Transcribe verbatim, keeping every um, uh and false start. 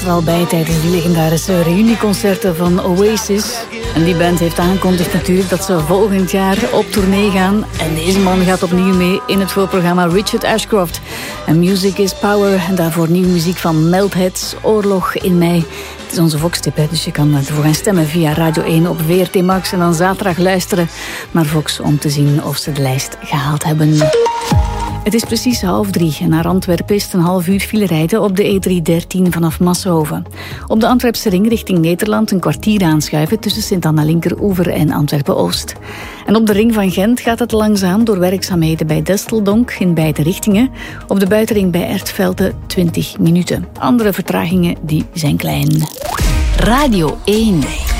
Al bij tijdens die legendarische reunieconcerten van Oasis. En die band heeft aangekondigd natuurlijk dat ze volgend jaar op tournee gaan. En deze man gaat opnieuw mee in het voorprogramma Richard Ashcroft. En Music is Power. En daarvoor nieuwe muziek van Meltheads, Oorlog in mei. Het is onze Vox-tip, hè, dus je kan ervoor gaan stemmen via Radio één op V R T Max. En dan zaterdag luisteren naar Vox om te zien of ze de lijst gehaald hebben. Het is precies half drie en naar Antwerpen is het een half uur file rijden op de E driehonderddertien vanaf Massenhoven. Op de Antwerpse ring richting Nederland een kwartier aanschuiven tussen Sint-Anna-Linkeroever en Antwerpen-Oost. En op de ring van Gent gaat het langzaam door werkzaamheden bij Desteldonk in beide richtingen. Op de buitenring bij Ertvelde twintig minuten. Andere vertragingen die zijn klein. Radio één.